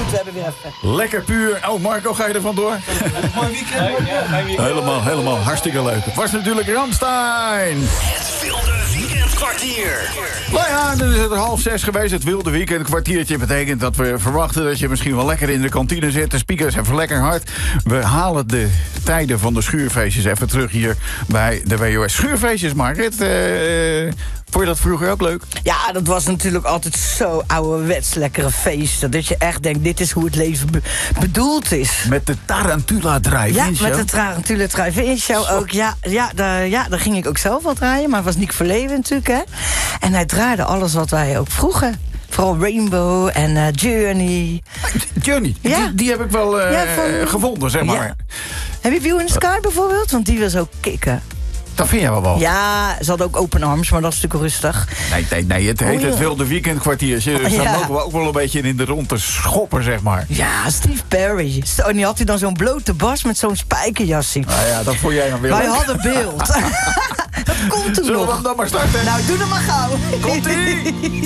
we hebben weer even. Lekker puur. Oh, Marco, ga je er vandoor? Mooi weekend. Helemaal hartstikke leuk. Het was natuurlijk Rammstein. Het Wilde Weekendkwartier. Nou ja, dan is het 5:30 geweest. Het Wilde Weekendkwartiertje betekent dat we verwachten dat je misschien wel lekker in de kantine zit. De speakers even lekker hard. We halen de tijden van de schuurfeestjes even terug hier bij de WOS. Schuurfeestjes, Margret. Vond je dat vroeger ook leuk? Ja, dat was natuurlijk altijd zo ouderwets lekkere feesten. Dat je echt denkt, dit is hoe het leven bedoeld is. Met de Tarantula Drive-In Show. Ja, met de Tarantula Drive-In Show ook. Daar ging ik ook zelf wel draaien. Maar het was Nick Verleeuwen natuurlijk, hè. En hij draaide alles wat wij ook vroegen. Vooral Rainbow en Journey. Journey, Ja. die heb ik wel gevonden, zeg maar. Ja. Heb je View in the Sky bijvoorbeeld? Want die was ook kicken. Dat vind jij wel. Ja, ze hadden ook open arms, maar dat is natuurlijk rustig. Nee, het heet het Wilde Weekendkwartiertje. Dus Ja. dan mogen we ook wel een beetje in de rond te schoppen, zeg maar. Ja, Steve Perry. En die had hij dan zo'n blote bas met zo'n spijkerjasje. Nou ja, dat vond jij dan weer Wij leuk. hadden beeld. Dat komt toen Zullen we nog. hem dan maar starten? Nou, doe hem maar gauw. Komt-ie!